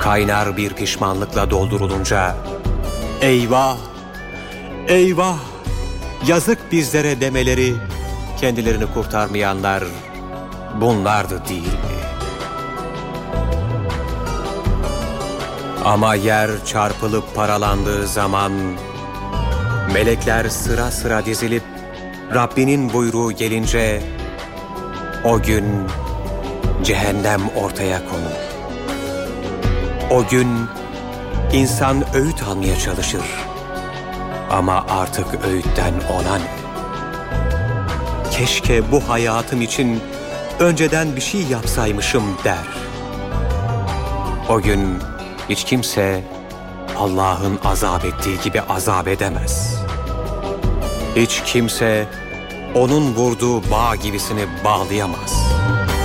kaynar bir pişmanlıkla doldurulunca eyvah, eyvah, yazık bizlere demeleri, kendilerini kurtarmayanlar bunlardı değil mi? Ama yer çarpılıp paralandığı zaman melekler sıra sıra dizilip Rabbinin buyruğu gelince o gün cehennem ortaya konur. O gün insan öğüt almaya çalışır. Ama artık öğütten ona ne? Keşke bu hayatım için önceden bir şey yapsaymışım der. O gün hiç kimse Allah'ın azap ettiği gibi azap edemez. Hiç kimse onun vurduğu bağ gibisini bağlayamaz.